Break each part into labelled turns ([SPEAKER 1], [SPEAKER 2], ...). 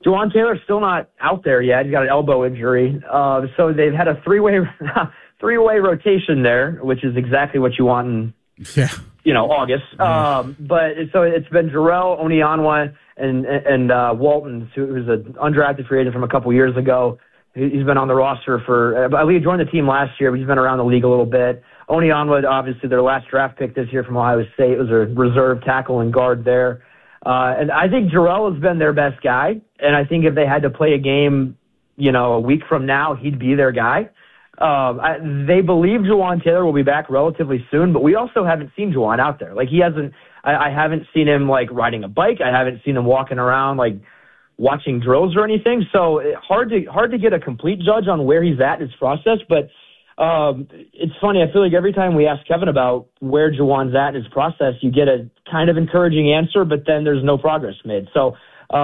[SPEAKER 1] Jawan Taylor's still not out there yet. He's got an elbow injury. So they've had a three-way rotation there, which is exactly what you want in August. But so it's been Jarrell, Onyanwa, and Walton, who's an undrafted free agent from a couple years ago. He's been on the roster I believe he joined the team last year, but he's been around the league a little bit. Onyanwa, obviously their last draft pick this year from Ohio State, was a reserve tackle and guard there. And I think Jarrell has been their best guy, and I think if they had to play a game, a week from now, he'd be their guy. They believe Jawan Taylor will be back relatively soon, but we also haven't seen Jawan out there. Like, he hasn't. I haven't seen him riding a bike. I haven't seen him walking around watching drills or anything. So hard to get a complete judge on where he's at in his process. But it's funny. I feel like every time we ask Kevin about where Jawan's at in his process, you get a kind of encouraging answer, but then there's no progress made. So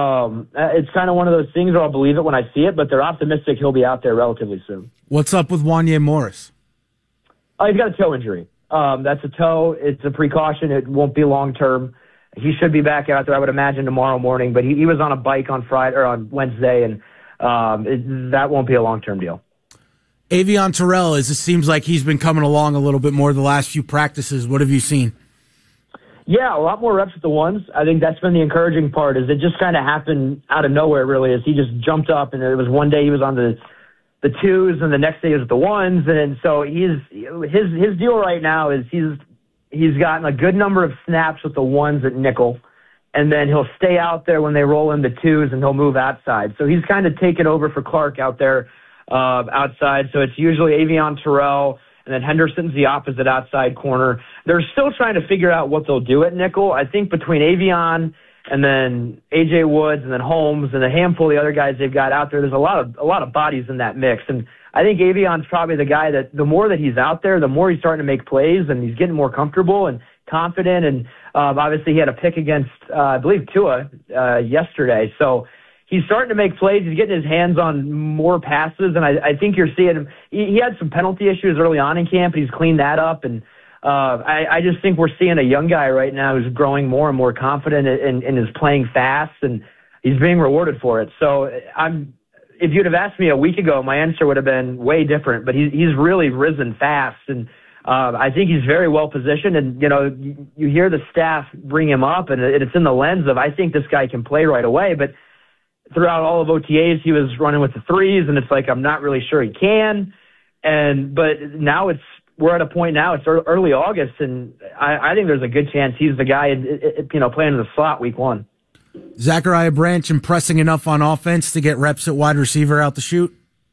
[SPEAKER 1] it's kind of one of those things where I'll believe it when I see it, but they're optimistic he'll be out there relatively soon.
[SPEAKER 2] What's up with Wanya Morris?
[SPEAKER 1] He's got a toe injury. That's a toe. It's a precaution. It won't be long-term. He should be back out there, I would imagine, tomorrow morning, but he was on a bike on Friday or on Wednesday, and that won't be a long-term deal.
[SPEAKER 2] Avion Terrell, it seems like he's been coming along a little bit more the last few practices. What have you seen?
[SPEAKER 1] Yeah, a lot more reps with the ones. I think that's been the encouraging part, is it just kind of happened out of nowhere, really, as he just jumped up, and it was one day he was on the twos, and the next day he was with the ones, and so his deal right now is he's gotten a good number of snaps with the ones at nickel, and then he'll stay out there when they roll in the twos, and he'll move outside. So he's kind of taken over for Clark out there outside. So it's usually Avion Terrell, and then Henderson's the opposite outside corner. They're still trying to figure out what they'll do at nickel. I think between Avion and then A.J. Woods and then Holmes and a handful of the other guys they've got out there's a lot of bodies in that mix. And I think Avion's probably the guy that the more that he's out there, the more he's starting to make plays, and he's getting more comfortable and confident. And obviously he had a pick against, I believe, Tua yesterday. So he's starting to make plays. He's getting his hands on more passes, and I think you're seeing him. He had some penalty issues early on in camp. He's cleaned that up, and I just think we're seeing a young guy right now who's growing more and more confident and is playing fast, and he's being rewarded for it. So if you'd have asked me a week ago, my answer would have been way different, but he's really risen fast, and I think he's very well positioned. And, you hear the staff bring him up, and it's in the lens of, I think this guy can play right away, but throughout all of OTAs, he was running with the threes, and it's like, I'm not really sure he can. But now we're at a point now, it's early August, and I think there's a good chance he's the guy, playing in the slot week one.
[SPEAKER 2] Zachariah Branch impressing enough on offense to get reps at wide receiver out the chute?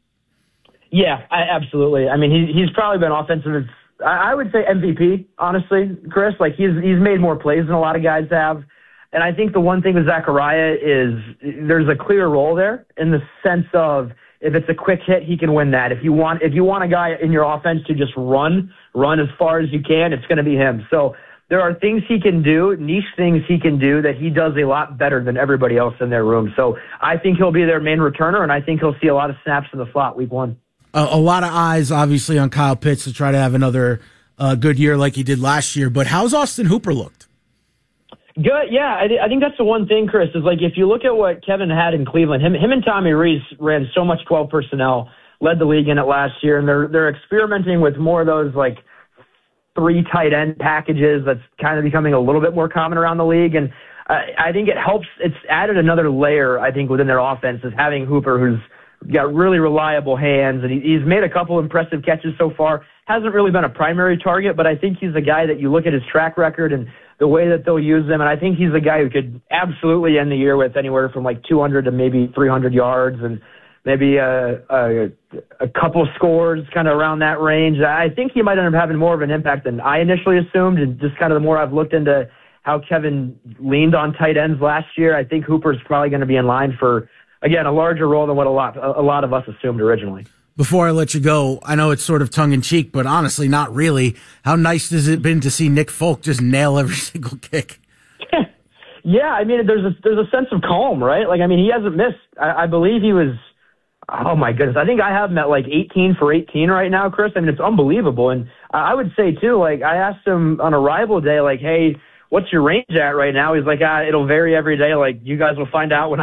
[SPEAKER 1] Yeah, absolutely. I mean, he's probably been offensive, I would say MVP, honestly, Chris. Like, he's made more plays than a lot of guys have. And I think the one thing with Zachariah is there's a clear role there in the sense of, if it's a quick hit, he can win that. If you want a guy in your offense to just run as far as you can, it's going to be him. So there are things he can do, niche things he can do that he does a lot better than everybody else in their room. So I think he'll be their main returner, and I think he'll see a lot of snaps in the slot week one.
[SPEAKER 2] A lot of eyes, obviously, on Kyle Pitts to try to have another good year like he did last year. But how's Austin Hooper looked?
[SPEAKER 1] Good, yeah. I think that's the one thing, Chris, is like if you look at what Kevin had in Cleveland, him and Tommy Rees ran so much 12 personnel, led the league in it last year, and they're experimenting with more of those like 3 tight end packages. That's kind of becoming a little bit more common around the league, and I think it helps. It's added another layer, I think, within their offense, is having Hooper, who's got really reliable hands, and he's made a couple impressive catches so far. Hasn't really been a primary target, but I think he's a guy that you look at his track record and the way that they'll use him, and I think he's a guy who could absolutely end the year with anywhere from like 200 to maybe 300 yards and maybe a couple scores kind of around that range. I think he might end up having more of an impact than I initially assumed, and just kind of the more I've looked into how Kevin leaned on tight ends last year, I think Hooper's probably going to be in line for, again, a larger role than what a lot of us assumed originally.
[SPEAKER 2] Before I let you go, I know it's sort of tongue-in-cheek, but honestly, not really. How nice has it been to see Nick Folk just nail every single kick?
[SPEAKER 1] Yeah, I mean, there's a sense of calm, right? Like, I mean, he hasn't missed. I believe he was, oh my goodness, I think I have him at like 18 for 18 right now, Chris. I mean, it's unbelievable. And I would say, too, like, I asked him on arrival day, like, hey, what's your range at right now? He's like, it'll vary every day. Like, you guys will find out when